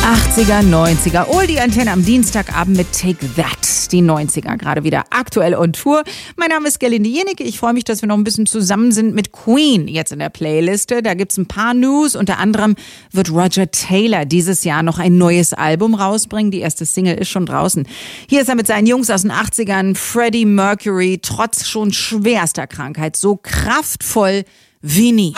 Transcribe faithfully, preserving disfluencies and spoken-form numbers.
achtziger, neunziger. Hol die Antenne am Dienstagabend mit Take That. Die neunziger, gerade wieder aktuell on Tour. Mein Name ist Gerlinde Jennecke. Ich freue mich, dass wir noch ein bisschen zusammen sind mit Queen jetzt in der Playliste. Da gibt's ein paar News. Unter anderem wird Roger Taylor dieses Jahr noch ein neues Album rausbringen. Die erste Single ist schon draußen. Hier ist er mit seinen Jungs aus den achtzigern. Freddie Mercury, trotz schon schwerster Krankheit, so kraftvoll wie nie.